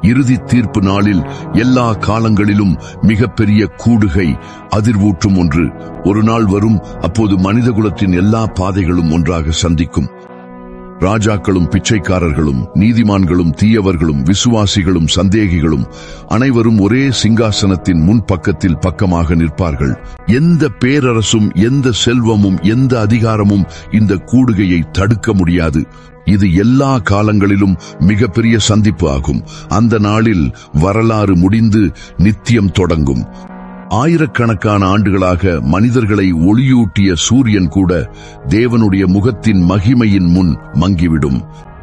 இறுதி தீர்ப்பு நாளில் எல்லா காலங்களிலும் மிகப்பெரிய கூடுகை, அதிர்வூட்டும் ஒன்று ஒரு நாள் வரும். அப்போது மனிதகுலத்தின் எல்லா பாதைகளும் ஒன்றாக சந்திக்கும். ராஜாக்களும் பிச்சைக்காரர்களும் நீதிமான்களும் தீயவர்களும் விசுவாசிகளும் சந்தேகிகளும் அனைவரும் ஒரே சிங்காசனத்தின் முன்பக்கத்தில் பக்கமாக நிற்பார்கள். எந்த பேரரசும் எந்த செல்வமும் எந்த அதிகாரமும் இந்த கூடுகையை தடுக்க முடியாது. இது எல்லா காலங்களிலும் மிகப்பெரிய சந்திப்பு ஆகும். அந்த நாளில் வரலாறு முடிந்து நித்தியம் தொடங்கும். ஆயிரக்கணக்கான ஆண்டுகளாக மனிதர்களை ஒளியூட்டிய சூரியன் கூட தேவனுடைய முகத்தின் மகிமையின் முன் மங்கிவிடும்.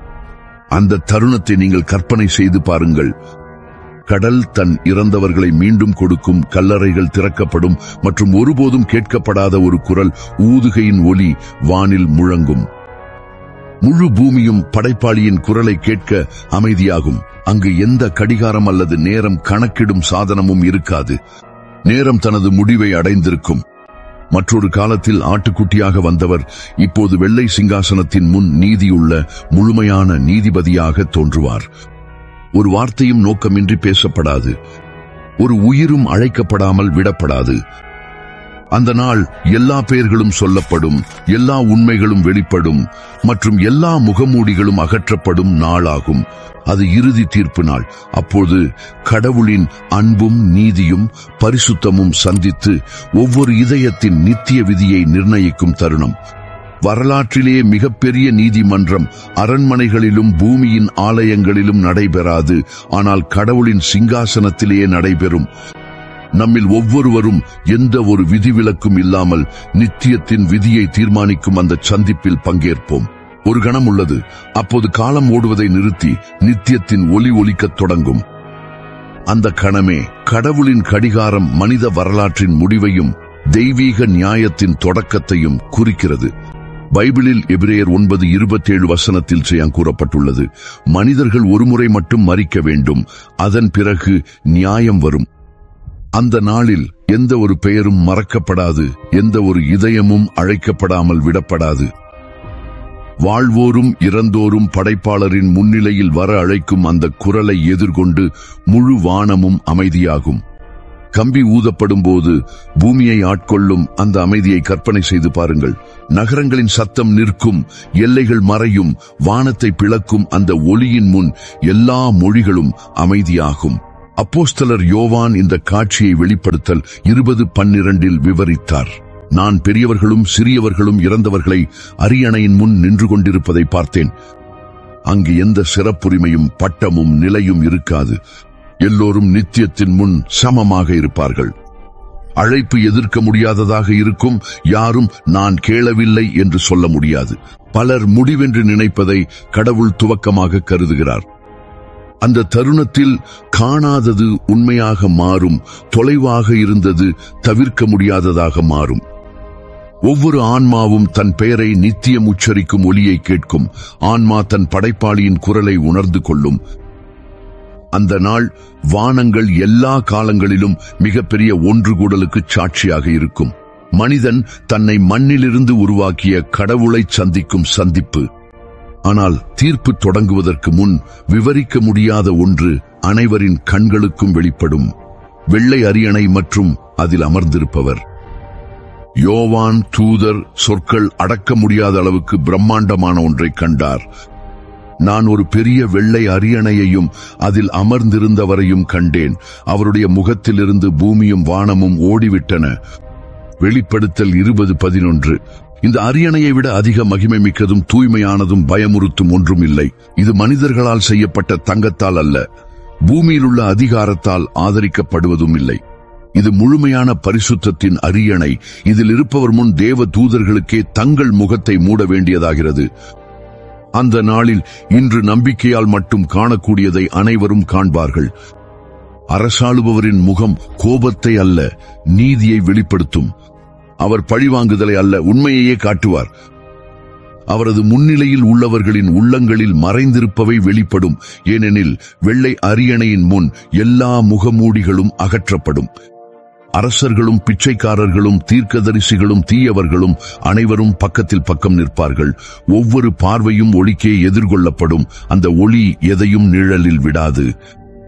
அந்த தருணத்தை நீங்கள் கற்பனை செய்து பாருங்கள். கடல் தன் இறந்தவர்களை மீண்டும் கொடுக்கும், கல்லறைகள் திறக்கப்படும் மற்றும் ஒருபோதும் கேட்கப்படாத ஒரு குரல், ஊதுகையின் ஒலி வானில் முழங்கும். முழு பூமியும் படைப்பாளியின் குரலை கேட்க அமைதியாகும். அங்கு எந்த கடிகாரம் அல்லது நேரம் கணக்கிடும் சாதனமும் இருக்காது. நேரம் தனது முடிவை அடைந்திருக்கும். மற்றொரு காலத்தில் ஆட்டுக்குட்டியாக வந்தவர் இப்போது வெள்ளை சிங்காசனத்தின் முன் நீதியுள்ள முழுமையான நீதிபதியாக தோன்றுவார். ஒரு வார்த்தையும் நோக்கமின்றி பேசப்படாது. ஒரு உயிரும் அழைக்கப்படாமல் விடப்படாது. அந்த நாள் எல்லா பெயர்களும் சொல்லப்படும், எல்லா உண்மைகளும் வெளிப்படும் மற்றும் எல்லா முகமூடிகளும் அகற்றப்படும் நாளாகும். அது இறுதி தீர்ப்பு நாள். அப்போது கடவுளின் அன்பும் நீதியும் பரிசுத்தமும் சந்தித்து ஒவ்வொரு இதயத்தின் நித்திய விதியை நிர்ணயிக்கும் தருணம். வரலாற்றிலேயே மிகப்பெரிய நீதிமன்றம் அரண்மனைகளிலும் பூமியின் ஆலயங்களிலும் நடைபெறாது. ஆனால் கடவுளின் சிங்காசனத்திலேயே நடைபெறும். நம்மில் ஒவ்வொருவரும் எந்த ஒரு விதிவிலக்கும் இல்லாமல் நித்தியத்தின் விதியை தீர்மானிக்கும் அந்த சந்திப்பில் பங்கேற்போம். ஒரு கணம் உள்ளது. அப்போது காலம் ஓடுவதை நிறுத்தி நித்தியத்தின் ஒலி ஒலிக்கத் தொடங்கும். அந்த கணமே கடவுளின் கடிகாரம் மனித வரலாற்றின் முடிவையும் தெய்வீக நியாயத்தின் தொடக்கத்தையும் குறிக்கிறது. பைபிளில் எபிரேயர் 9:27 கூறப்பட்டுள்ளது, மனிதர்கள் ஒருமுறை மட்டும் மரிக்க வேண்டும், அதன் பிறகு நியாயம் வரும். அந்த நாளில் எந்த ஒரு பெயரும் மறக்கப்படாது, எந்த ஒரு இதயமும் அழைக்கப்படாமல் விடப்படாது. வாழ்வோரும் இறந்தோரும் படைப்பாளரின் முன்னிலையில் வர அழைக்கும் அந்த குரலை எதிர்கொண்டு முழு வானமும் அமைதியாகும். கம்பி ஊதப்படும் போது பூமியை ஆட்கொள்ளும் அந்த அமைதியை கற்பனை செய்து பாருங்கள். நகரங்களின் சத்தம் நிற்கும், எல்லைகள் மறையும், வானத்தை பிளக்கும் அந்த ஒளியின் முன் எல்லா மொழிகளும் அமைதியாகும். அப்போஸ்தலர் யோவான் இந்த காட்சியை வெளிப்படுத்தல் 20:12 விவரித்தார். நான் பெரியவர்களும் சிறியவர்களும் இறந்தவர்களை அரியணையின் முன் நின்று கொண்டிருப்பதை பார்த்தேன். அங்கு எந்த சிறப்புரிமையும் பட்டமும் நிலையும் இருக்காது. எல்லோரும் நித்தியத்தின் முன் சமமாக இருப்பார்கள். அழைப்பு எதிர்க்க முடியாததாக இருக்கும். யாரும் நான் கேளவில்லை என்று சொல்ல முடியாது. பலர் முடிவென்று நினைப்பதை கடவுள் துவக்கமாக கருதுகிறார். அந்த தருணத்தில் காணாதது உண்மையாக மாறும், தொலைவாக இருந்தது தவிர்க்க முடியாததாக மாறும். ஒவ்வொரு ஆன்மாவும் தன் பெயரை நித்தியம் உச்சரிக்கும் ஒலியை கேட்கும். ஆன்மா தன் படைப்பாளியின் குரலை உணர்ந்து கொள்ளும். அந்த நாள் வானங்கள் எல்லா காலங்களிலும் மிகப்பெரிய ஒன்றுகூடலுக்கு சாட்சியாக இருக்கும். மனிதன் தன்னை மண்ணிலிருந்து உருவாக்கிய கடவுளை சந்திக்கும் சந்திப்பு. ஆனால் தீர்ப்பு தொடங்குவதற்கு முன் விவரிக்க முடியாத ஒன்று அனைவரின் கண்களுக்கும் வெளிப்படும். வெள்ளை அரியணை மற்றும் அதில் அமர்ந்திருப்பவர். யோவான் தூதர் சொற்கள் அடக்க முடியாத அளவுக்கு பிரம்மாண்டமான ஒன்றை கண்டார். நான் ஒரு பெரிய வெள்ளை அரியணையையும் அதில் அமர்ந்திருந்தவரையும் கண்டேன். அவருடைய முகத்திலிருந்து பூமியும் வானமும் ஓடிவிட்டன. வெளிப்படுத்தல் 20:11. இந்த அரியணையை விட அதிக மகிமை மிக்கதும் தூய்மையானதும் பயமுறுத்தும் ஒன்றும் இல்லை. இது மனிதர்களால் செய்யப்பட்ட தங்கத்தால் அல்ல, பூமியில் உள்ள அதிகாரத்தால் ஆதரிக்கப்படுவதும் இல்லை. இது முழுமையான பரிசுத்தத்தின் அரியணை. இதில் இருப்பவர் முன் தேவ தூதர்களுக்கே தங்கள் முகத்தை மூட வேண்டியதாகிறது. அந்த நாளில் இன்று நம்பிக்கையால் மட்டும் காணக்கூடியதை அனைவரும் காண்பார்கள். அரசாளுபவரின் முகம் கோபத்தை அல்ல, நீதியை வெளிப்படுத்தும். அவர் பழிவாங்குதலை அல்ல, உண்மையையே காட்டுவார். அவரது முன்னிலையில் உள்ளவர்களின் உள்ளங்களில் மறைந்திருப்பவை வெளிப்படும். ஏனெனில் வெள்ளை அரியணையின் முன் எல்லா முகமூடிகளும் அகற்றப்படும். அரசர்களும் பிச்சைக்காரர்களும் தீர்க்கதரிசிகளும் தீயவர்களும் அனைவரும் பக்கத்தில் பக்கம் நிற்பார்கள். ஒவ்வொரு பார்வையும் ஒளிக்கே எதிர்கொள்ளப்படும். அந்த ஒளி எதையும் நிழலில் விடாது.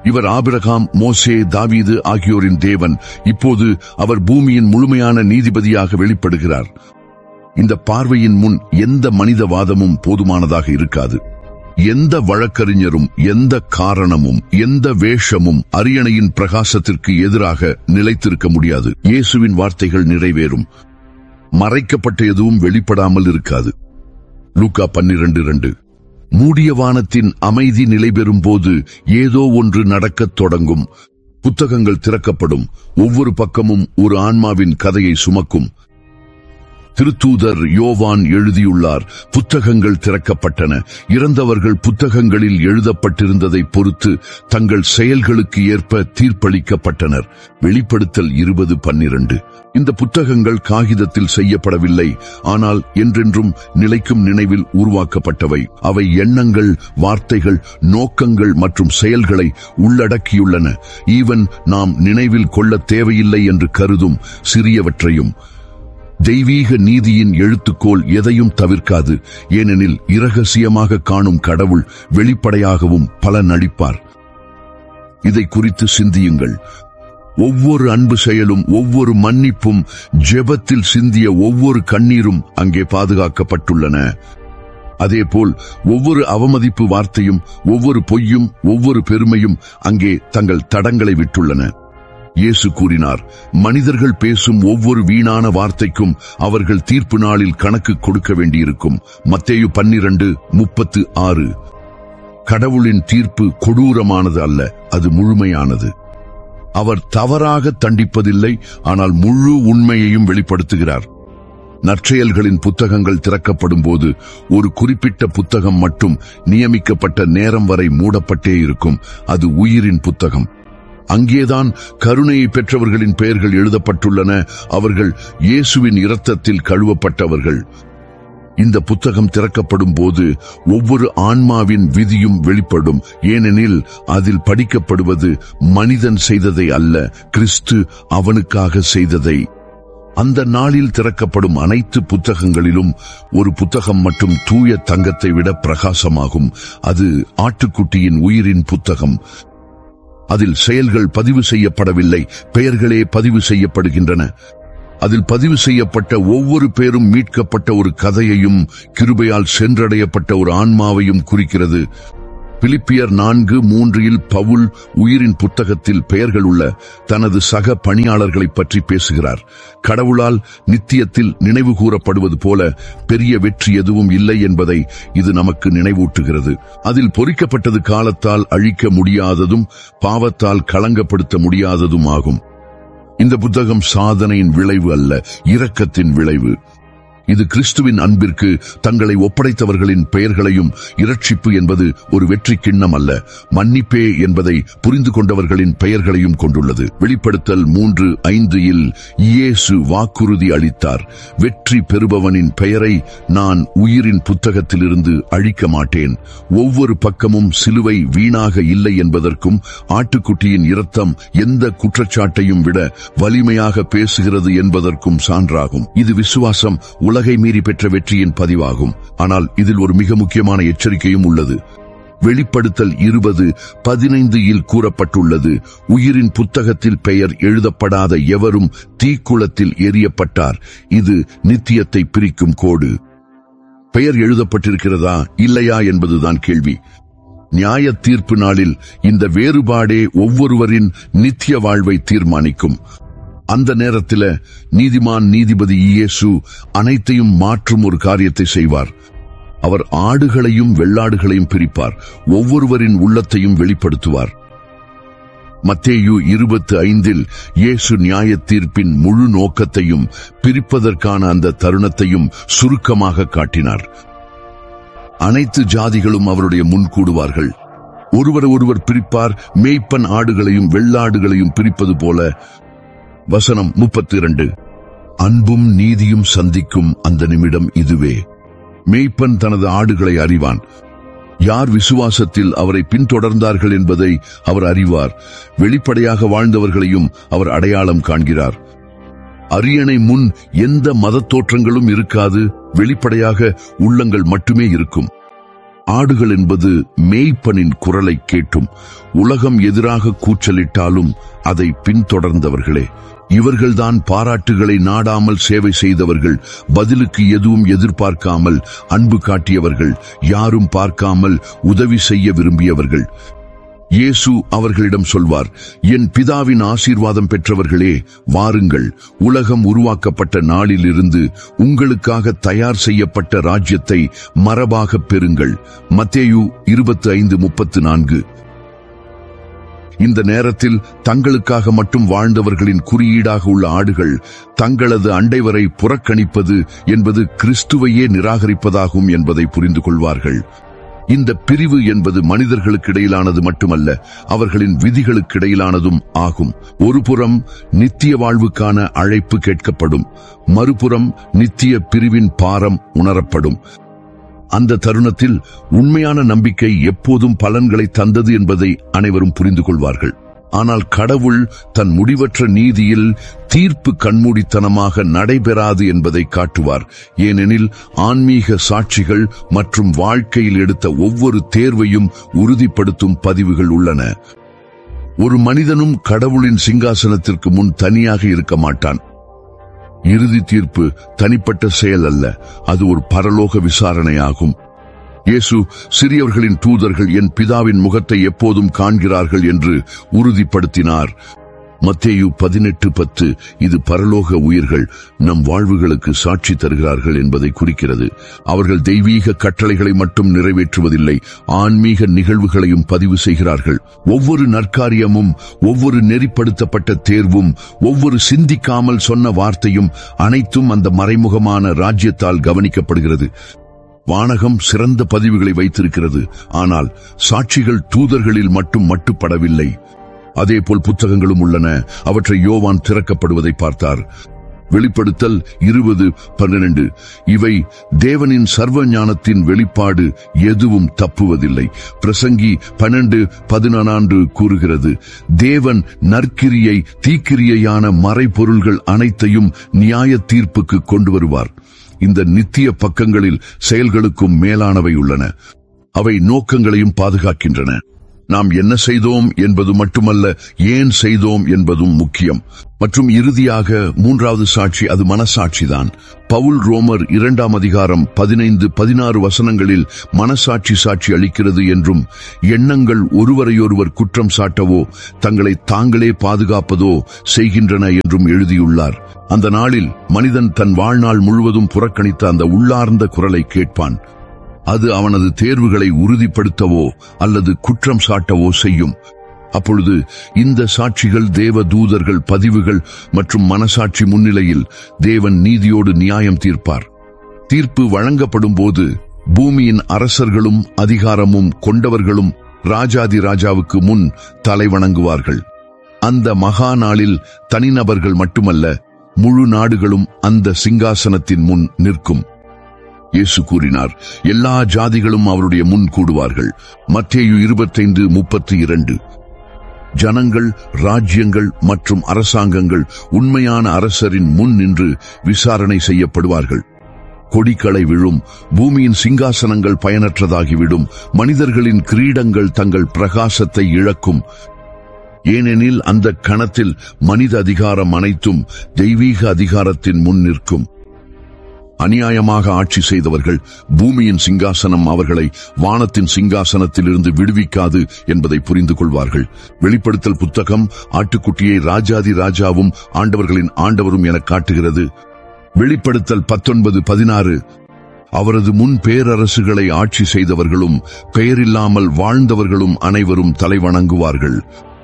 இவர் ஆபிரகாம், மோசே, தாவீது ஆகியோரின் தேவன். இப்போது அவர் பூமியின் முழுமையான நீதிபதியாக வெளிப்படுகிறார். இந்த பார்வையின் முன் எந்த மனிதவாதமும் போதுமானதாக இருக்காது. எந்த வழக்கறிஞரும், எந்த காரணமும், எந்த வேஷமும் அரியணையின் பிரகாசத்திற்கு எதிராக நிலைத்திருக்க முடியாது. இயேசுவின் வார்த்தைகள் நிறைவேறும். மறைக்கப்பட்ட எதுவும் வெளிப்படாமல் இருக்காது. லூக்கா 12:2. மூடிய வானத்தின் அமைதி நிலை பெறும் போது ஏதோ ஒன்று நடக்கத் தொடங்கும். புத்தகங்கள் திறக்கப்படும். ஒவ்வொரு பக்கமும் ஒரு ஆன்மாவின் கதையை சுமக்கும். திருத்தூதர் யோவான் எழுதியுள்ளார், புத்தகங்கள் திறக்கப்பட்டன. இறந்தவர்கள் புத்தகங்களில் எழுதப்பட்டிருந்ததை பொறுத்து தங்கள் செயல்களுக்கு ஏற்ப தீர்ப்பளிக்கப்பட்டனர். வெளிப்படுத்தல் 20:12. இந்த புத்தகங்கள் காகிதத்தில் செய்யப்படவில்லை, ஆனால் என்றென்றும் நிலைக்கும் நினைவில் உருவாக்கப்பட்டவை. அவை எண்ணங்கள், வார்த்தைகள், நோக்கங்கள் மற்றும் செயல்களை உள்ளடக்கியுள்ளன. ஈவன் நாம் நினைவில் கொள்ள தேவையில்லை என்று கருதும் சிறியவற்றையும். தெய்வீக நீதியின் எழுத்துக்கோள் எதையும் தவிர்க்காது. ஏனெனில் இரகசியமாக காணும் கடவுள் வெளிப்படையாகவும் பலனளிப்பார். இதை குறித்து சிந்தியுங்கள். ஒவ்வொரு அன்பு செயலும், ஒவ்வொரு மன்னிப்பும், ஜெபத்தில் சிந்திய ஒவ்வொரு கண்ணீரும் அங்கே பாதுகாக்கப்பட்டுள்ளன. அதேபோல் ஒவ்வொரு அவமதிப்பு வார்த்தையும், ஒவ்வொரு பொய்யும், ஒவ்வொரு பெருமையும் அங்கே தங்கள் தடங்களை விட்டுள்ளன. இயேசு கூறினார், மனிதர்கள் பேசும் ஒவ்வொரு வீணான வார்த்தைக்கும் அவர்கள் தீர்ப்பு நாளில் கணக்கு கொடுக்க வேண்டியிருக்கும். மத்தேயு 12:36. கடவுளின் தீர்ப்பு கொடூரமானது அல்ல, அது முழுமையானது. அவர் தவறாக தண்டிப்பதில்லை, ஆனால் முழு உண்மையையும் வெளிப்படுத்துகிறார். நற்செயல்களின் புத்தகங்கள் திறக்கப்படும் போது ஒரு குறிப்பிட்ட புத்தகம் மட்டும் நியமிக்கப்பட்ட நேரம் வரை மூடப்பட்டே இருக்கும். அது உயிரின் புத்தகம். அங்கேதான் கருணையை பெற்றவர்களின் பெயர்கள் எழுதப்பட்டுள்ளன. அவர்கள் இயேசுவின் இரத்தத்தில் கழுவப்பட்டவர்கள். இந்த புத்தகம் திறக்கப்படும் போது ஒவ்வொரு ஆன்மாவின் விதியும் வெளிப்படும். ஏனெனில் அதில் படிக்கப்படுவது மனிதன் செய்ததை அல்ல, கிறிஸ்து அவனுக்காக செய்ததை. அந்த நாளில் திறக்கப்படும் அனைத்து புத்தகங்களிலும் ஒரு புத்தகம் மட்டும் தூய தங்கத்தை விட பிரகாசமாகும். அது ஆட்டுக்குட்டியின் உயிரின் புத்தகம். அதில் செயல்கள் பதிவு செய்யப்படவில்லை, பெயர்களே பதிவு செய்யப்படுகின்றன. அதில் பதிவு செய்யப்பட்ட ஒவ்வொரு பேரும் மீட்கப்பட்ட ஒரு கதையையும், கிருபையால் சென்றடையப்பட்ட ஒரு ஆன்மாவையும் குறிக்கிறது. பிலிப்பியர் 4:3 பவுல் உயிரின் புத்தகத்தில் பெயர்கள் உள்ள தனது சக பணியாளர்களைப் பற்றி பேசுகிறார். கடவுளால் நித்தியத்தில் நினைவு கூறப்படுவது போல பெரிய வெற்றி எதுவும் இல்லை என்பதை இது நமக்கு நினைவூட்டுகிறது. அதில் பொறிக்கப்பட்டது காலத்தால் அழிக்க முடியாததும் பாவத்தால் களங்கப்படுத்த முடியாததும் ஆகும். இந்த புத்தகம் சாதனையின் விளைவு அல்ல, இரக்கத்தின் விளைவு. இது கிறிஸ்துவின் அன்பிற்கு தங்களை ஒப்படைத்தவர்களின் பெயர்களையும், இரட்சிப்பு என்பது ஒரு வெற்றி கிண்ணம் அல்ல, மன்னிப்பே என்பதை புரிந்து கொண்டவர்களின் பெயர்களையும் கொண்டுள்ளது. வெளிப்படுத்தல் 3:5 இயேசு வாக்குறுதி அளித்தார், வெற்றி பெறுபவனின் பெயரை நான் உயிரின் புத்தகத்திலிருந்து அழிக்க மாட்டேன். ஒவ்வொரு பக்கமும் சிலுவை வீணாக இல்லை என்பதற்கும், ஆட்டுக்குட்டியின் இரத்தம் எந்த குற்றச்சாட்டையும் விட வலிமையாக பேசுகிறது என்பதற்கும் சான்றாகும். இது விசுவாசம் உலகை மீறி பெற்ற வெற்றியின் பதிவாகும். ஆனால் இதில் ஒரு மிக முக்கியமான எச்சரிக்கையும் உள்ளது. வெளிப்படுத்தல் 20:15 கூறப்பட்டுள்ளது, உயிரின் புத்தகத்தில் பெயர் எழுதப்படாத எவரும் தீக்குளத்தில் எறியப்பட்டார். இது நித்தியத்தை பிரிக்கும் கோடு. பெயர் எழுதப்பட்டிருக்கிறதா இல்லையா என்பதுதான் கேள்வி. நியாய தீர்ப்பு நாளில் இந்த வேறுபாடே ஒவ்வொருவரின் நித்திய வாழ்வை தீர்மானிக்கும். அந்த நேரத்தில் நீதிமான் நீதிபதி இயேசு அனைத்தையும் மாற்றும் ஒரு காரியத்தை செய்வார். அவர் ஆடுகளையும் வெள்ளாடுகளையும் பிரிப்பார், ஒவ்வொருவரின் உள்ளத்தையும் வெளிப்படுத்துவார். மத்தேயு 25 இயேசு நியாய தீர்ப்பின் முழு நோக்கத்தையும் பிரிப்பதற்கான அந்த தருணத்தையும் சுருக்கமாக காட்டினார். அனைத்து ஜாதிகளும் அவருடைய முன் கூடுவார்கள். ஒருவர் பிரிப்பார், மேய்ப்பன் ஆடுகளையும் வெள்ளாடுகளையும் பிரிப்பது போல. வசனம் 32 அன்பும் நீதியும் சந்திக்கும் அந்த நிமிடம் இதுவே. மேய்ப்பன் தனது ஆடுகளை அறிவான். யார் விசுவாசத்தில் அவரை பின்தொடர்ந்தார்கள் என்பதை அவர் அறிவார். வெளிப்படையாக வாழ்ந்தவர்களையும் அவர் அடையாளம் காண்கிறார். அரியணை முன் எந்த மதத் தோற்றங்களும் இருக்காது, வெளிப்படையாக உள்ளங்கள் மட்டுமே இருக்கும். ஆடுகள் என்பது மேய்ப்பனின் குரலை கேட்டும் உலகம் எதிராக கூச்சலிட்டாலும் அதை பின்தொடர்ந்தவர்களே. இவர்கள்தான் பாராட்டுகளை நாடாமல் சேவை செய்தவர்கள், பதிலுக்கு எதுவும் எதிர்பார்க்காமல் அன்பு காட்டியவர்கள், யாரும் பார்க்காமல் உதவி செய்ய விரும்பியவர்கள். இயேசு அவர்களிடம் சொல்வார், என் பிதாவின் ஆசீர்வாதம் பெற்றவர்களே, வாருங்கள், உலகம் உருவாக்கப்பட்ட நாளிலிருந்து உங்களுக்காக தயார் செய்யப்பட்ட ராஜ்யத்தை மரபாக பெறுங்கள். மத்தேயு 25:34. இந்த நேரத்தில் தங்களுக்காக மட்டும் வாழ்ந்தவர்களின் குறியீடாக உள்ள ஆடுகள் தங்களது அண்டைவரை புறக்கணிப்பது என்பது கிறிஸ்துவையே நிராகரிப்பதாகும் என்பதை புரிந்து கொள்வார்கள். இந்த பிரிவு என்பது மனிதர்களுக்கிடையிலானது மட்டுமல்ல, அவர்களின் விதிகளுக்கிடையிலானதும் ஆகும். ஒருபுறம் நித்திய வாழ்வுக்கான அழைப்பு கேட்கப்படும், மறுபுறம் நித்திய பிரிவின் பாரம் உணரப்படும். அந்த தருணத்தில் உண்மையான நம்பிக்கை எப்போதும் பலன்களை தந்தது என்பதை அனைவரும் புரிந்து கொள்வார்கள். ஆனால் கடவுள் தன் முடிவற்ற நீதியில் தீர்ப்பு கண்மூடித்தனமாக நடைபெறாது என்பதை காட்டுவார். ஏனெனில் ஆன்மீக சாட்சிகள் மற்றும் வாழ்க்கையில் எடுத்த ஒவ்வொரு தேர்வையும் உறுதிப்படுத்தும் பதிவுகள் உள்ளன. ஒரு மனிதனும் கடவுளின் சிங்காசனத்திற்கு முன் தனியாக இருக்க மாட்டான். இறுதி தீர்ப்பு தனிப்பட்ட செயல் அல்ல, அது ஒரு பரலோக விசாரணையாகும். இயேசு சிறியவர்களின் தூதர்கள் என் பிதாவின் முகத்தை எப்போதும் காண்கிறார்கள் என்று உறுதிப்படுத்தினார். மத்தேயு 18:10. இது பரலோக உயிர்கள் நம் வாழ்வுகளுக்கு சாட்சி தருகிறார்கள் என்பதை குறிக்கிறது. அவர்கள் தெய்வீக கட்டளைகளை மட்டும் நிறைவேற்றுவதில்லை, ஆன்மீக நிகழ்வுகளையும் பதிவு செய்கிறார்கள். ஒவ்வொரு நற்காரியமும், ஒவ்வொரு நெறிப்படுத்தப்பட்ட தேர்வும், ஒவ்வொரு சிந்திக்காமல் சொன்ன வார்த்தையும் அனைத்தும் அந்த மறைமுகமான ராஜ்யத்தால் கவனிக்கப்படுகிறது. வானகம் சிறந்த பதிவுகளை வைத்திருக்கிறது, ஆனால் சாட்சிகள் தூதர்களில் மட்டும் மட்டுப்படவில்லை. அதேபோல் புத்தகங்களும் உள்ளன. அவற்றை யோவான் திறக்கப்படுவதை பார்த்தார். வெளிப்படுத்தல் 20:12. இவை தேவனின் சர்வ ஞானத்தின் வெளிப்பாடு, எதுவும் தப்புவதில்லை. பிரசங்கி 12:14 கூறுகிறது, தேவன் நற்கிரியை தீக்கிரியையான மறைபொருள்கள் அனைத்தையும் நியாய தீர்ப்புக்கு கொண்டு வருவார். இந்த நித்திய பக்கங்களில் செயல்களுக்கும் மேலானவை உள்ளன. அவை நோக்கங்களையும் பாதுகாக்கின்றன. நாம் என்ன செய்தோம் என்பது மட்டுமல்ல, ஏன் செய்தோம் என்பதும் முக்கியம். மற்றும் இறுதியாக மூன்றாவது சாட்சி, அது மனசாட்சிதான். பவுல் ரோமர் 2:15-16 வசனங்களில் மனசாட்சி சாட்சி அளிக்கிறது என்றும், எண்ணங்கள் ஒருவரையொருவர் குற்றம் சாட்டவோ தங்களை தாங்களே பாதுகாப்பதோ செய்கின்றன என்றும் எழுதியுள்ளார். அந்த நாளில் மனிதன் தன் வாழ்நாள் முழுவதும் புறக்கணித்த அந்த உள்ளார்ந்த குரலை கேட்பான். அது அவனது தேர்வுகளை உறுதிப்படுத்தவோ அல்லது குற்றம் சாட்டவோ செய்யும். அப்பொழுது இந்த சாட்சிகள் தேவ தூதர்கள் பதிவுகள் மற்றும் மனசாட்சி முன்னிலையில் தேவன் நீதியோடு நியாயம் தீர்ப்பார். தீர்ப்பு வழங்கப்படும் போது பூமியின் அரசர்களும் அதிகாரமும் கொண்டவர்களும் ராஜாதி ராஜாவுக்கு முன் தலை வணங்குவார்கள். அந்த மகா நாளில் தனிநபர்கள் மட்டுமல்ல, முழு நாடுகளும் அந்த சிங்காசனத்தின் முன் நிற்கும். இயேசு கூறினார், எல்லா ஜாதிகளும் அவருடைய முன் கூடுவார்கள். மத்தேயு 25:32. ஜனங்கள், ராஜ்யங்கள் மற்றும் அரசாங்கங்கள் உண்மையான அரசரின் முன் நின்று விசாரணை செய்யப்படுவார்கள். கொடிகளை விழும், பூமியின் சிங்காசனங்கள் பயனற்றதாகிவிடும், மனிதர்களின் கிரீடங்கள் தங்கள் பிரகாசத்தை இழக்கும். ஏனெனில் அந்த கணத்தில் மனித அதிகாரம் அனைத்தும் தெய்வீக அதிகாரத்தின் முன் நிற்கும். அநியாயமாக ஆட்சி செய்தவர்கள், பூமியின் சிங்காசனம் அவர்களை வானத்தின் சிங்காசனத்திலிருந்து விடுவிக்காது என்பதை புரிந்து கொள்வார்கள். வெளிப்படுத்தல் புத்தகம் ஆட்டுக்குட்டியை ராஜாதி ராஜாவும் ஆண்டவர்களின் ஆண்டவரும் என காட்டுகிறது. வெளிப்படுத்தல் 19:16. அவரது முன் பேரரசுகளை ஆட்சி செய்தவர்களும் பெயரில்லாமல் வாழ்ந்தவர்களும் அனைவரும் தலைவணங்குவார்கள்.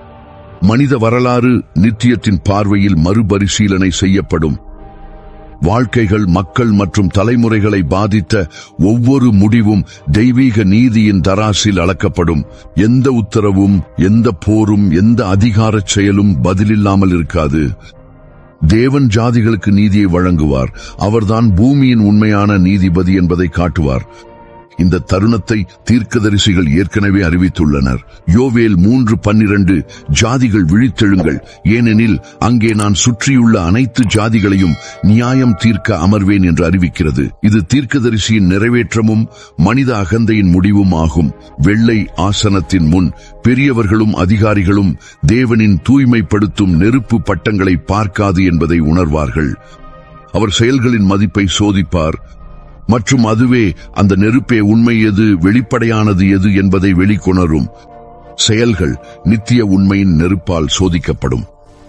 மனித வரலாறு நித்தியத்தின் பார்வையில் மறுபரிசீலனை செய்யப்படும். வாழ்க்கைகள், மக்கள் மற்றும் தலைமுறைகளை பாதித்த ஒவ்வொரு முடிவும் தெய்வீக நீதியின் தராசில் அளக்கப்படும். எந்த உத்தரவும், எந்த போரும், எந்த அதிகாரச் செயலும் பதிலில்லாமல் இருக்காது. தேவன் ஜாதிகளுக்கு நீதியை வழங்குவார். அவர்தான் பூமியின் உண்மையான நீதிபதி என்பதை காட்டுவார். இந்த தருணத்தை தீர்க்கதரிசிகள் ஏற்கனவே அறிவித்துள்ளனர். யோவேல் 3:12 ஜாதிகள் விழித்தெழுங்கள், ஏனெனில் அங்கே நான் சுற்றியுள்ள அனைத்து ஜாதிகளையும் நியாயம் தீர்க்க அமர்வேன் என்று அறிவிக்கிறது. இது தீர்க்கதரிசியின் நிறைவேற்றமும் மனித அகந்தையின் முடிவும் ஆகும். வெள்ளை ஆசனத்தின் முன் பெரியவர்களும் அதிகாரிகளும் தேவனின் தூய்மைப்படுத்தும் நெருப்பு பட்டங்களை பார்க்காது என்பதை உணர்வார்கள். அவர் செயல்களின் மதிப்பை சோதிப்பார் மற்றும் அதுவே அந்த நெருப்பே உண்மை எது, வெளிப்படையானது எது என்பதை வெளிக்கொணரும். செயல்கள் நித்திய உண்மையின் நெருப்பால் சோதிக்கப்படும்.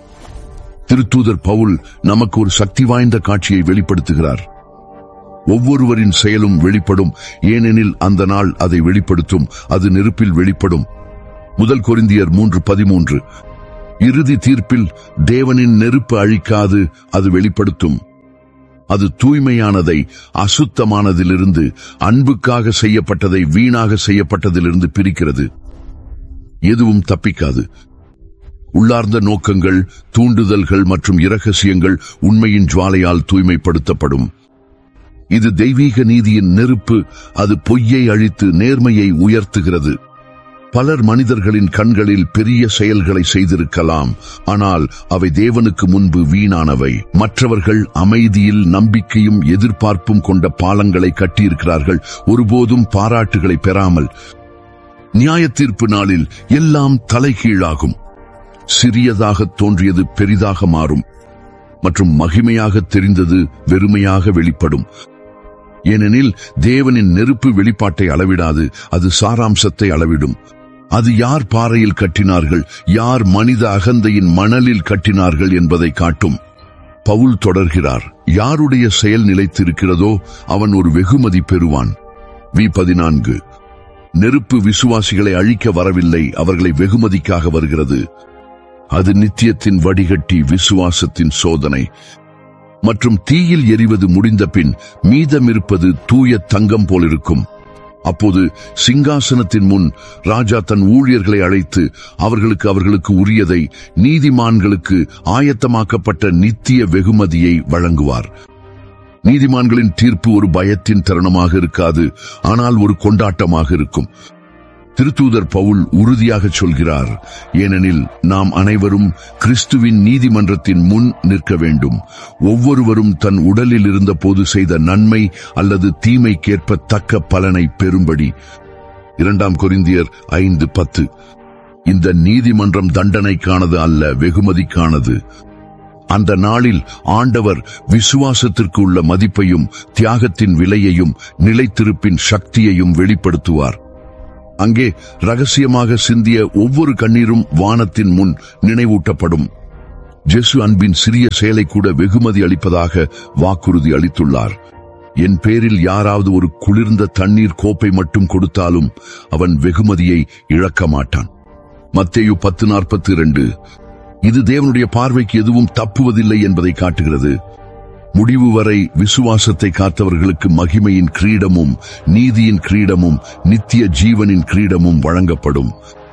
திருத்தூதர் பவுல் நமக்கு ஒரு சக்தி வாய்ந்த காட்சியை வெளிப்படுத்துகிறார். ஒவ்வொருவரின் செயலும் வெளிப்படும், ஏனெனில் அந்த நாள் அதை வெளிப்படுத்தும். அது நெருப்பில் வெளிப்படும். 1 கொரிந்தியர் 3:13 இறுதி தீர்ப்பில் தேவனின் நெருப்பு அழிக்காது, அது வெளிப்படுத்தும். அது தூய்மையானதை அசுத்தமானதிலிருந்து, அன்புக்காக செய்யப்பட்டதை வீணாக செய்யப்பட்டதிலிருந்து பிரிக்கிறது. எதுவும் தப்பிக்காது. உள்ளார்ந்த நோக்கங்கள், தூண்டுதல்கள் மற்றும் இரகசியங்கள் உண்மையின் ஜுவாலையால் தூய்மைப்படுத்தப்படும். இது தெய்வீக நீதியின் நெருப்பு. அது பொய்யை அழித்து நேர்மையை உயர்த்துகிறது. பலர் மனிதர்களின் கண்களில் பெரிய செயல்களை செய்திருக்கலாம், ஆனால் அவை தேவனுக்கு முன்பு வீணானவை. மற்றவர்கள் அமைதியில் நம்பிக்கையும் எதிர்பார்ப்பும் கொண்ட பாலங்களை கட்டியிருக்கிறார்கள், ஒருபோதும் பாராட்டுகளை பெறாமல். நியாயத்தீர்ப்பு நாளில் எல்லாம் தலைகீழாகும். சிறியதாக தோன்றியது பெரிதாக மாறும் மற்றும் மகிமையாக தெரிந்தது வெறுமையாக வெளிப்படும். ஏனெனில் தேவனின் நெருப்பு வெளிப்பாட்டை அளவிடாது, அது சாராம்சத்தை அளவிடும். அது யார் பாறையில் கட்டினார்கள், யார் மனித அகந்தையின் மணலில் கட்டினார்கள் என்பதை காட்டும். பவுல் தொடர்கிறார், யாருடைய செயல் நிலைத்திருக்கிறதோ அவன் ஒரு வெகுமதி பெறுவான். V14 நெருப்பு விசுவாசிகளை அழிக்க வரவில்லை, அவர்களை வெகுமதிக்காக வருகிறது. அது நித்தியத்தின் வடிகட்டி விசுவாசத்தின் சோதனை. மற்றும் தீயில் எரிவது முடிந்த பின் மீதமிருப்பது தூய தங்கம் போலிருக்கும். அப்போது சிங்காசனத்தின் முன் ராஜா தன் ஊழியர்களை அழைத்து அவர்களுக்கு உரியதை, நீதிமான்களுக்கு ஆயத்தமாக்கப்பட்ட நித்திய வெகுமதியை வழங்குவார். நீதிமான்களின் தீர்ப்பு ஒரு பயத்தின் தருணமாக இருக்காது, ஆனால் ஒரு கொண்டாட்டமாக இருக்கும். திருத்தூதர் பவுல் உறுதியாக சொல்கிறார், ஏனெனில் நாம் அனைவரும் கிறிஸ்துவின் நீதிமன்றத்தின் முன் நிற்க வேண்டும். ஒவ்வொருவரும் தன் உடலில் இருந்த போது செய்த நன்மை அல்லது தீமைக்கேற்ப தக்க பலனை பெறும்படி. 2 கொரிந்தியர் 5:10 இந்த நீதிமன்றம் தண்டனைக்கானது அல்ல, வெகுமதிக்கானது. அந்த நாளில் ஆண்டவர் விசுவாசத்திற்கு உள்ள மதிப்பையும் தியாகத்தின் விலையையும் நிலைத்திருப்பின் சக்தியையும் வெளிப்படுத்துவார். அங்கே ரகசியமாக சிந்திய ஒவ்வொரு கண்ணீரும் வானத்தின் முன் நினைவூட்டப்படும். ஜேசு அன்பின் சிறிய செயலை கூட வெகுமதி அளிப்பதாக வாக்குறுதி அளித்துள்ளார். என் பேரில் யாராவது ஒரு குளிர்ந்த தண்ணீர் கோப்பை மட்டும் கொடுத்தாலும் அவன் வெகுமதியை இழக்க மாட்டான். மத்தேயு 10:42 இது தேவனுடைய பார்வைக்கு எதுவும் தப்புவதில்லை என்பதை காட்டுகிறது. முடிவு வரை விசுவாசத்தை காத்தவர்களுக்கு மகிமையின் கிரீடமும் நீதியின் கிரீடமும் நித்திய ஜீவனின் கிரீடமும் வழங்கப்படும்.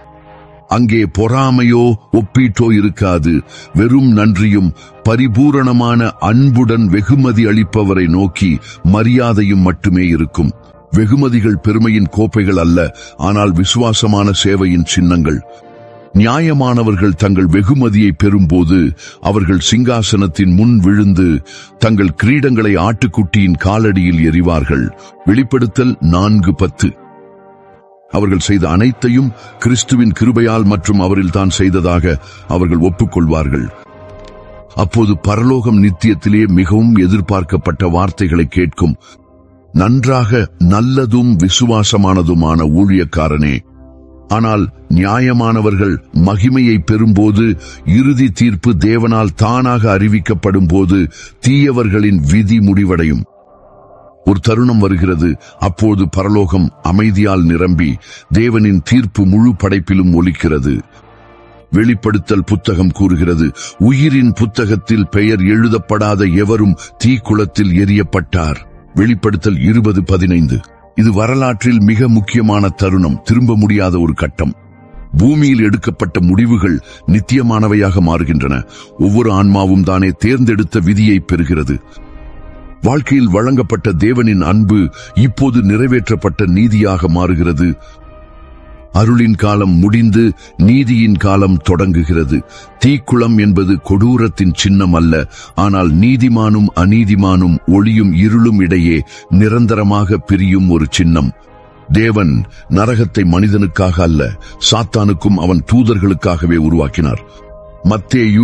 அங்கே பொறாமையோ ஒப்பீட்டோ இருக்காது. வெறும் நன்றியும் பரிபூரணமான அன்புடன் வெகுமதி அளிப்பவரை நோக்கி மரியாதையும் மட்டுமே இருக்கும். வெகுமதிகள் பெருமையின் கோப்பைகள் அல்ல, ஆனால் விசுவாசமான சேவையின் சின்னங்கள். நியாயமானவர்கள் தங்கள் வெகுமதியை பெறும்போது அவர்கள் சிங்காசனத்தின் முன் விழுந்து தங்கள் கிரீடங்களை ஆட்டுக்குட்டியின் காலடியில் எறிவார்கள். வெளிப்படுத்தல் 4:10 அவர்கள் செய்த அனைத்தையும் கிறிஸ்துவின் கிருபையால் மற்றும் அவரில் தான் செய்ததாக அவர்கள் ஒப்புக்கொள்வார்கள். அப்போது பரலோகம் நித்தியத்திலே மிகவும் எதிர்பார்க்கப்பட்ட வார்த்தைகளை கேட்கும். நன்றாக, நல்லதும் விசுவாசமானதுமான ஊழியக்காரனே. ஆனால் நியாயமானவர்கள் மகிமையை பெறும்போது, இறுதி தீர்ப்பு தேவனால் தானாக அறிவிக்கப்படும் போது தீயவர்களின் விதி முடிவடையும். ஒரு தருணம் வருகிறது, அப்போது பரலோகம் அமைதியால் நிரம்பி தேவனின் தீர்ப்பு முழு படைப்பிலும் ஒலிக்கிறது. வெளிப்படுத்தல் புத்தகம் கூறுகிறது, உயிரின் புத்தகத்தில் பெயர் எழுதப்படாத எவரும் தீக்குளத்தில் எரியப்பட்டார். வெளிப்படுத்தல் 20:15 இது வரலாற்றில் மிக முக்கியமான தருணம், திரும்ப முடியாத ஒரு கட்டம். பூமியில் எடுக்கப்பட்ட முடிவுகள் நித்தியமானவையாக மாறுகின்றன. ஒவ்வொரு ஆன்மாவும் தானே தேர்ந்தெடுத்த விதியை பெறுகிறது. வாழ்க்கையில் வழங்கப்பட்ட தேவனின் அன்பு இப்போது நிறைவேற்றப்பட்ட நீதியாக மாறுகிறது. அருளின் காலம் முடிந்து நீதியின் காலம் தொடங்குகிறது. தீக்குளம் என்பது கொடூரத்தின் சின்னம் அல்ல, ஆனால் நீதிமானும் அநீதிமானும் ஒளியும் இருளும் இடையே நிரந்தரமாக பிரியும் ஒரு சின்னம். தேவன் நரகத்தை மனிதனுக்காக அல்ல, சாத்தானுக்கும் அவன் தூதர்களுக்காகவே உருவாக்கினார். மத்தேயு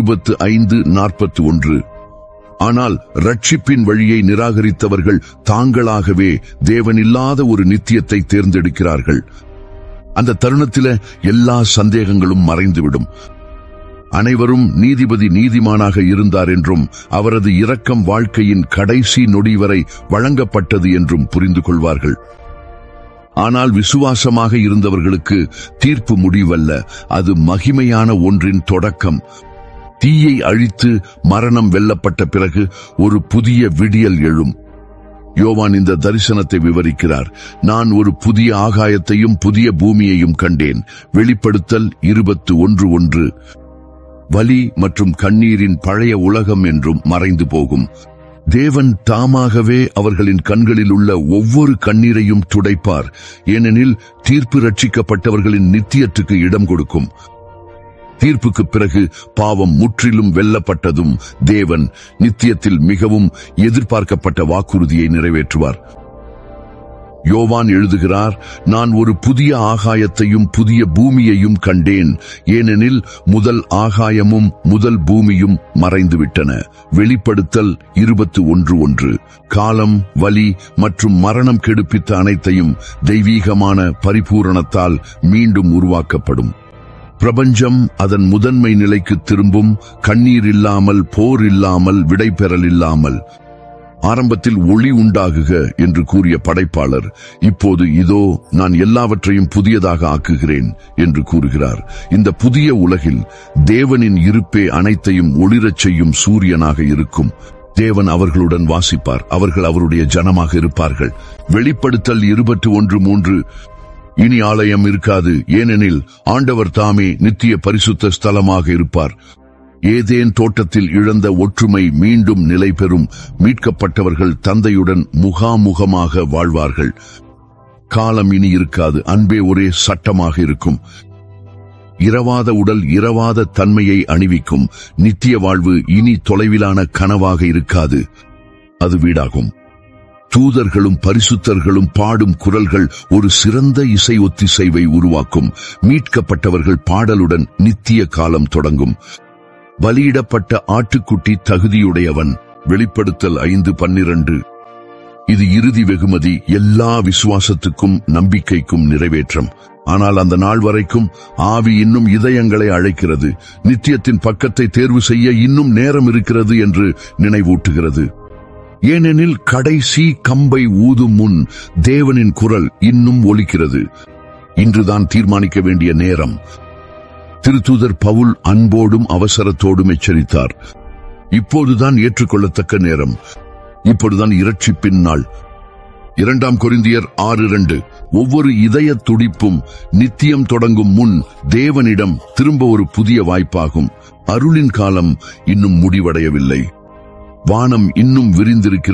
25:41. ஆனால் ரட்சிப்பின் வழியை நிராகரித்தவர்கள் தாங்களாகவே தேவனில்லாத ஒரு நித்தியத்தை தேர்ந்தெடுக்கிறார்கள். அந்த தருணத்தில எல்லா சந்தேகங்களும் மறைந்துவிடும். அனைவரும் நீதிபதி நீதிமானாக இருந்தார் என்றும் அவரது இரக்கம் வாழ்க்கையின் கடைசி நொடி வரை வழங்கப்பட்டது என்றும் புரிந்து கொள்வார்கள். ஆனால் விசுவாசமாக இருந்தவர்களுக்கு தீர்ப்பு முடிவல்ல, அது மகிமையான ஒன்றின் தொடக்கம். தீயை அழித்து மரணம் வெல்லப்பட்ட பிறகு ஒரு புதிய விடியல் எழும். யோவான் இந்த தரிசனத்தை விவரிக்கிறார். நான் ஒரு புதிய ஆகாயத்தையும் புதிய பூமியையும் கண்டேன். வெளிப்படுத்தல் 21:1. வலி மற்றும் கண்ணீரின் பழைய உலகம் என்றும் மறைந்து போகும். தேவன் தாமாகவே அவர்களின் கண்களில் உள்ள ஒவ்வொரு கண்ணீரையும் துடைப்பார். ஏனெனில் தீர்ப்பு ரட்சிக்கப்பட்டவர்களின் நித்தியத்துக்கு இடம் கொடுக்கும். தீர்ப்புக்கு பிறகு பாவம் முற்றிலும் வெல்லப்பட்டதும் தேவன் நித்தியத்தில் மிகவும் எதிர்பார்க்கப்பட்ட வாக்குறுதியை நிறைவேற்றுவார். யோவான் எழுதுகிறார், நான் ஒரு புதிய ஆகாயத்தையும் புதிய பூமியையும் கண்டேன், ஏனெனில் முதல் ஆகாயமும் முதல் பூமியும் மறைந்துவிட்டன. வெளிப்படுத்தல் 21:1. காலம், வலி மற்றும் மரணம் கெடுப்பித்த அனைத்தையும் தெய்வீகமான பரிபூரணத்தால் மீண்டும் உருவாக்கப்படும். பிரபஞ்சம் அதன் முதன்மை நிலைக்கு திரும்பும். கண்ணீர் இல்லாமல், போர் இல்லாமல், விடைபெறல் இல்லாமல். ஆரம்பத்தில் ஒளி உண்டாகுக என்று கூறிய படைப்பாளர் இப்போது இதோ நான் எல்லாவற்றையும் புதியதாக ஆக்குகிறேன் என்று கூறுகிறார். இந்த புதிய உலகில் தேவனின் இருப்பே அனைத்தையும் ஒளிரச் செய்யும் சூரியனாக இருக்கும். தேவன் அவர்களுடன் வாசிப்பார், அவர்கள் அவருடைய ஜனமாக இருப்பார்கள். வெளிப்படுத்தல் 21:3. இனி ஆலயம் இருக்காது, ஏனெனில் ஆண்டவர் தாமே நித்திய பரிசுத்த ஸ்தலமாக இருப்பார். ஏதேன் தோட்டத்தில் இழந்த ஒற்றுமை மீண்டும் நிலை பெறும். மீட்கப்பட்டவர்கள் தந்தையுடன் முகாமுகமாக வாழ்வார்கள். காலம் இனி இருக்காது, அன்பே ஒரே சட்டமாக இருக்கும். இரவாத உடல் இரவாத தன்மையை அணிவிக்கும். நித்திய வாழ்வு இனி தொலைவிலான கனவாக இருக்காது, அது வீடாகும். தூதர்களும் பரிசுத்தர்களும் பாடும் குரல்கள் ஒரு சிறந்த இசை ஒத்திசைவை உருவாக்கும். மீட்கப்பட்டவர்கள் பாடலுடன் நித்திய காலம் தொடங்கும். பலியிடப்பட்ட ஆட்டுக்குட்டி தகுதியுடையவன். வெளிப்படுத்தல் 5:12. இது இறுதி வெகுமதி, எல்லா விசுவாசத்துக்கும் நம்பிக்கைக்கும் நிறைவேற்றம். ஆனால் அந்த நாள் வரைக்கும் ஆவி இன்னும் இதயங்களை அழைக்கிறது. நித்தியத்தின் பக்கத்தை தேர்வு செய்ய இன்னும் நேரம் இருக்கிறது என்று நினைவூட்டுகிறது. ஏனெனில் கடைசி கம்பை ஊதும் முன் தேவனின் குரல் இன்னும் ஒலிக்கிறது. இன்றுதான் தீர்மானிக்க வேண்டிய நேரம். திருத்தூதர் பவுல் அன்போடும் அவசரத்தோடும் எச்சரித்தார். இப்போதுதான் ஏற்றுக்கொள்ளத்தக்க நேரம். இப்போதுதான் இரட்சிப்பின் நாள். 2 கொரிந்தியர் 6:2. ஒவ்வொரு இதய துடிப்பும் நித்தியம் தொடங்கும் முன் தேவனிடம் திரும்ப ஒரு புதிய வாய்ப்பாகும். அருளின் காலம் இன்னும் முடிவடையவில்லை. வானம் இன்னும் விரிந்திருக்கிறது.